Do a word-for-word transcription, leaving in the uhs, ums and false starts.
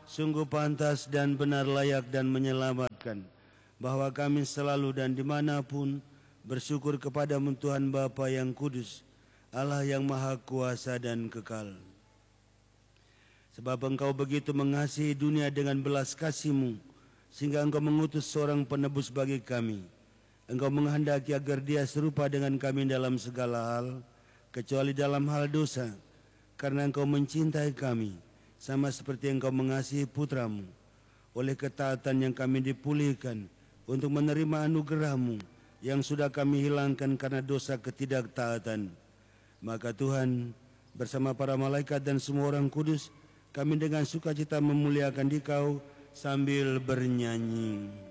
sungguh pantas dan benar layak dan menyelamatkan, bahwa kami selalu dan dimanapun bersyukur kepada-Mu Tuhan Bapa yang kudus, Allah yang maha kuasa dan kekal. Sebab Engkau begitu mengasihi dunia dengan belas kasih-Mu, sehingga Engkau mengutus seorang penebus bagi kami. Engkau menghendaki agar dia serupa dengan kami dalam segala hal, kecuali dalam hal dosa, karena Engkau mencintai kami, sama seperti Engkau mengasihi putra-Mu. Oleh ketaatan yang kami dipulihkan untuk menerima anugerah-Mu yang sudah kami hilangkan karena dosa ketidaktaatan. Maka Tuhan, bersama para malaikat dan semua orang kudus, kami dengan sukacita memuliakan Dikau sambil bernyanyi.